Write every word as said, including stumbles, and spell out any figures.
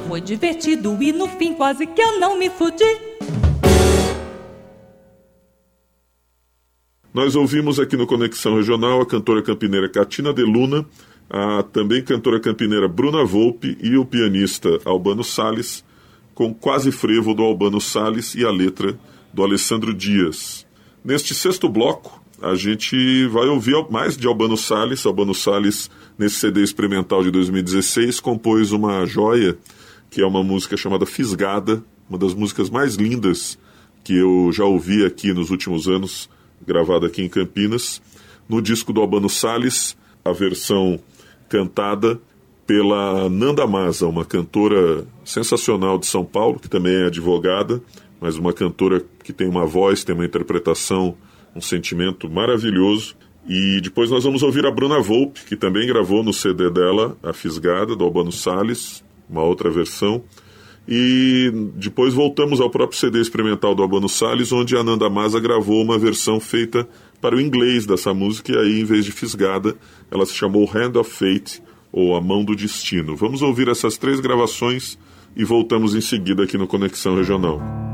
foi divertido e no fim quase que eu não me fudi. Nós ouvimos aqui no Conexão Regional a cantora campineira Catina de Luna, a também cantora campineira Bruna Volpe e o pianista Albano Salles, com Quase Frevo do Albano Salles e a letra do Alessandro Dias. Neste sexto bloco, a gente vai ouvir mais de Albano Salles. Albano Salles, nesse C D experimental de dois mil e dezesseis, compôs uma joia, que é uma música chamada Fisgada, uma das músicas mais lindas que eu já ouvi aqui nos últimos anos, gravada aqui em Campinas. No disco do Albano Salles, a versão cantada pela Nanda Maza, uma cantora sensacional de São Paulo, que também é advogada, mas uma cantora que tem uma voz, tem uma interpretação, um sentimento maravilhoso. E depois nós vamos ouvir a Bruna Volpe, que também gravou no C D dela, A Fisgada, do Albano Salles, uma outra versão. E depois voltamos ao próprio C D experimental do Albano Salles, onde a Nanda Maza gravou uma versão feita para o inglês dessa música, e aí, em vez de Fisgada, ela se chamou Hand of Fate, ou A Mão do Destino. Vamos ouvir essas três gravações e voltamos em seguida aqui no Conexão Regional.